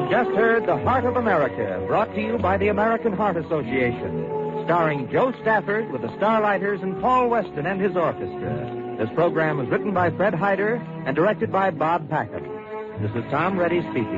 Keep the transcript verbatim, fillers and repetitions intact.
just heard The Heart of America, brought to you by the American Heart Association, starring Joe Stafford with the Starlighters and Paul Weston and his orchestra. This program was written by Fred Hyder and directed by Bob Packard. This is Tom Reddy speaking.